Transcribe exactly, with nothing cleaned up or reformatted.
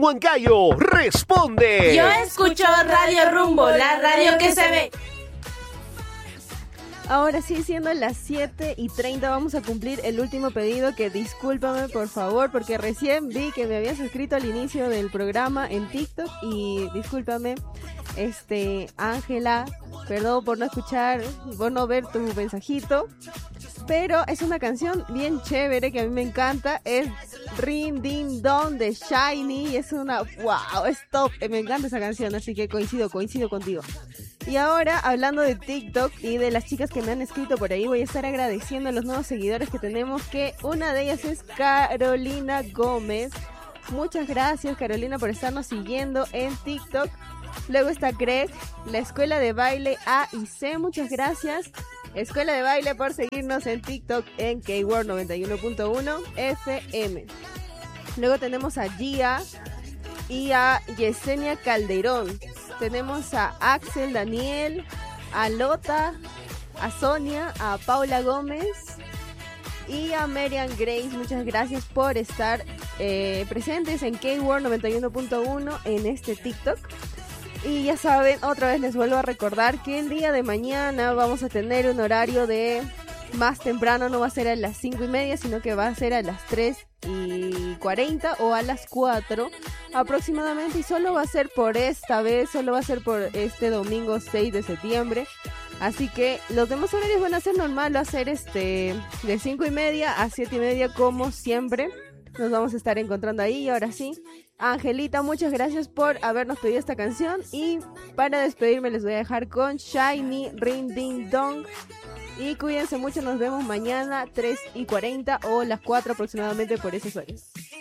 en Huancayo responde. Yo escucho Radio Rumbo, la radio que se ve. Ahora sí, siendo las siete y treinta, vamos a cumplir el último pedido, que discúlpame por favor, porque recién vi que me habías escrito al inicio del programa en TikTok y discúlpame, este, Ángela, perdón por no escuchar, por no ver tu mensajito, pero es una canción bien chévere que a mí me encanta, es Ring Ding Dong de Shiny y es una, wow, es top, me encanta esa canción, así que coincido, coincido contigo. Y ahora, hablando de TikTok y de las chicas que me han escrito por ahí, voy a estar agradeciendo a los nuevos seguidores que tenemos, que una de ellas es Carolina Gómez. Muchas gracias, Carolina, por estarnos siguiendo en TikTok. Luego está Greg, la Escuela de Baile A y C, muchas gracias. Escuela de Baile por seguirnos en TikTok en K-World noventa y uno punto uno F M. Luego tenemos a Gia y a Yesenia Calderón. Tenemos a Axel Daniel, a Lota, a Sonia, a Paula Gómez y a Merian Grace. Muchas gracias por estar eh, presentes en K-World noventa y uno punto uno en este TikTok. Y ya saben, otra vez les vuelvo a recordar que el día de mañana vamos a tener un horario de más temprano, no va a ser a las cinco y media, sino que va a ser a las tres y cuarenta o a las cuatro aproximadamente, y solo va a ser por esta vez, solo va a ser por este domingo seis de septiembre. Así que los demás horarios van a ser normal, va a ser este de cinco y media a siete y media como siempre. Nos vamos a estar encontrando ahí. Y ahora sí, Angelita, muchas gracias por habernos pedido esta canción. Y para despedirme les voy a dejar con Shiny Ring Ding Dong. Y cuídense mucho, nos vemos mañana tres y cuarenta o las cuatro aproximadamente por esos horarios.